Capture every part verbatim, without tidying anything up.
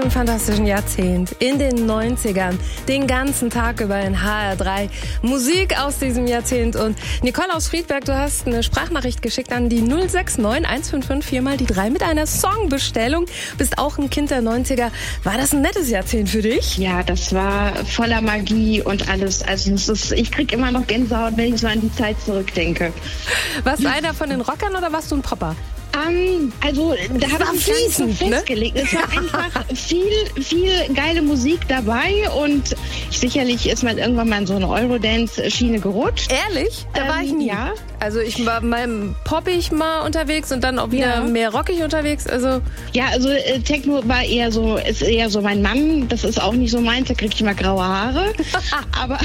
und fantastischen Jahrzehnt, in den neunzigern, den ganzen Tag über in H R drei. Musik aus diesem Jahrzehnt. Und Nicole aus Friedberg, du hast eine Sprachnachricht geschickt an die null sechs neun eins fünf fünf vier mal die drei mit einer Songbestellung. Bist auch ein Kind der neunziger. War das ein nettes Jahrzehnt für dich? Ja, das war voller Magie und alles. Also es ist, ich krieg immer noch Gänsehaut, wenn ich so an die Zeit zurückdenke. Warst du einer von den Rockern oder warst du ein Popper? Um, also da habe ich mich gar nicht so festgelegt. Ne? Es war einfach viel, viel geile Musik dabei und sicherlich ist man irgendwann mal in so eine Eurodance-Schiene gerutscht. Ehrlich? Da ähm, war ich nie. Ja. Also ich war mal poppig mal unterwegs und dann auch wieder ja. mehr rockig unterwegs. Also ja, also äh, Techno war eher so, ist eher so mein Mann. Das ist auch nicht so meins. Da kriege ich immer graue Haare. aber,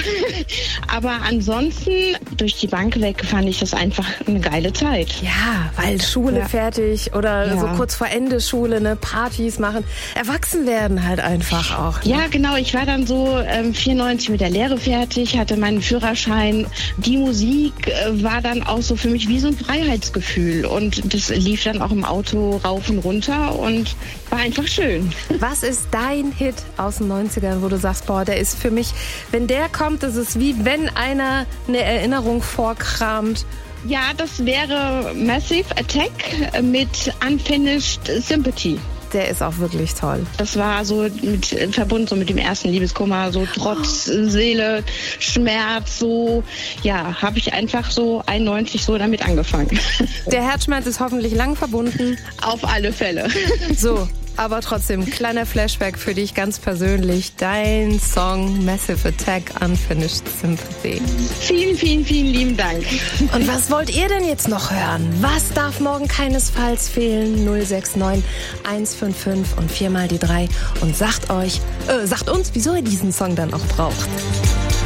aber ansonsten durch die Bank weg fand ich das einfach eine geile Zeit. Ja, weil Schule ja. fertig oder ja. so kurz vor Ende Schule, ne, Partys machen. Erwachsen werden halt einfach auch. Ne? Ja, genau. Ich war dann so ähm, vierundneunzig mit der Lehre fertig, hatte meinen Führerschein. Die Musik äh, war dann auch so für mich wie so ein Freiheitsgefühl. Und das lief dann auch im Auto rauf und runter und war einfach schön. Was ist dein Hit aus den neunzigern, wo du sagst, boah, der ist für mich, wenn der kommt, ist es wie wenn einer eine Erinnerung vorkramt. Ja, das wäre Massive Attack mit Unfinished Sympathy. Der ist auch wirklich toll. Das war so mit, verbunden so mit dem ersten Liebeskummer, so Trotz, oh. Seele, Schmerz, so, ja, habe ich einfach so einundneunzig so damit angefangen. Der Herzschmerz ist hoffentlich lang verbunden. Auf alle Fälle. So, aber trotzdem, kleiner Flashback für dich ganz persönlich. Dein Song Massive Attack, Unfinished Sympathy. Vielen, vielen, vielen lieben Dank. Und was wollt ihr denn jetzt noch hören? Was darf morgen keinesfalls fehlen? null sechs neun eins fünf fünf und viermal die drei. Und sagt euch, äh, sagt uns, wieso ihr diesen Song dann auch braucht.